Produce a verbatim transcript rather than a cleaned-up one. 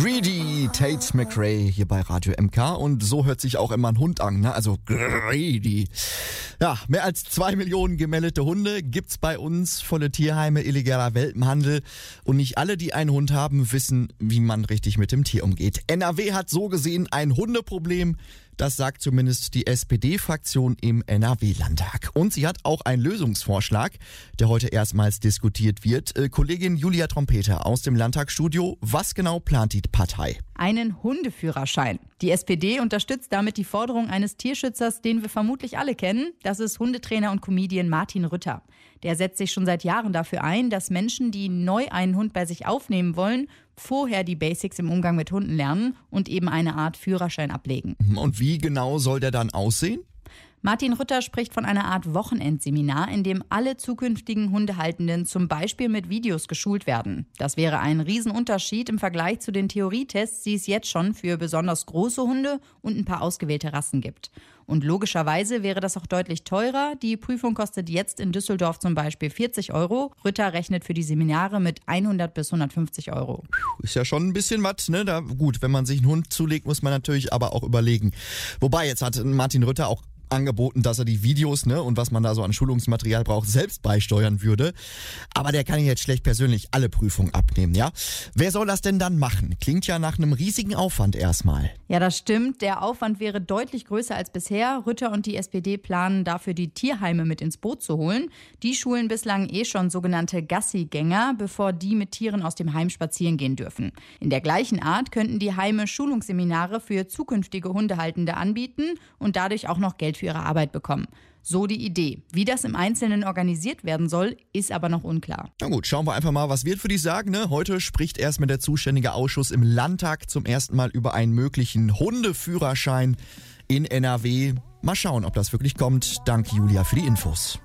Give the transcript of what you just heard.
Greedy, Tate McRae hier bei Radio M K, und so hört sich auch immer ein Hund an, ne? Also greedy. Ja, mehr als zwei Millionen gemeldete Hunde gibt's bei uns, volle Tierheime, illegaler Welpenhandel, und nicht alle, die einen Hund haben, wissen, wie man richtig mit dem Tier umgeht. N R W hat so gesehen ein Hundeproblem. Das sagt zumindest die S P D-Fraktion im N R W-Landtag. Und sie hat auch einen Lösungsvorschlag, der heute erstmals diskutiert wird. Äh, Kollegin Julia Trompeter aus dem Landtagsstudio. Was genau plant die Partei? Einen Hundeführerschein. Die S P D unterstützt damit die Forderung eines Tierschützers, den wir vermutlich alle kennen. Das ist Hundetrainer und Comedian Martin Rütter. Der setzt sich schon seit Jahren dafür ein, dass Menschen, die neu einen Hund bei sich aufnehmen wollen, vorher die Basics im Umgang mit Hunden lernen und eben eine Art Führerschein ablegen. Und wie genau soll der dann aussehen? Martin Rütter spricht von einer Art Wochenendseminar, in dem alle zukünftigen Hundehaltenden zum Beispiel mit Videos geschult werden. Das wäre ein Riesenunterschied im Vergleich zu den Theorietests, die es jetzt schon für besonders große Hunde und ein paar ausgewählte Rassen gibt. Und logischerweise wäre das auch deutlich teurer. Die Prüfung kostet jetzt in Düsseldorf zum Beispiel vierzig Euro. Rütter rechnet für die Seminare mit hundert bis hundertfünfzig Euro. Ist ja schon ein bisschen was, ne? Da, gut, wenn man sich einen Hund zulegt, muss man natürlich aber auch überlegen. Wobei, jetzt hat Martin Rütter auch angeboten, dass er die Videos, ne, und was man da so an Schulungsmaterial braucht, selbst beisteuern würde. Aber der kann ja jetzt schlecht persönlich alle Prüfungen abnehmen, ja? Wer soll das denn dann machen? Klingt ja nach einem riesigen Aufwand erstmal. Ja, das stimmt. Der Aufwand wäre deutlich größer als bisher. Rütter und die S P D planen dafür, die Tierheime mit ins Boot zu holen. Die schulen bislang eh schon sogenannte Gassigänger, bevor die mit Tieren aus dem Heim spazieren gehen dürfen. In der gleichen Art könnten die Heime Schulungsseminare für zukünftige Hundehaltende anbieten und dadurch auch noch Geld für ihre Arbeit bekommen. So die Idee. Wie das im Einzelnen organisiert werden soll, ist aber noch unklar. Na gut, schauen wir einfach mal, was wird, würde ich sagen. Ne? Heute spricht erstmal der zuständige Ausschuss im Landtag zum ersten Mal über einen möglichen Hundeführerschein in N R W. Mal schauen, ob das wirklich kommt. Danke, Julia, für die Infos.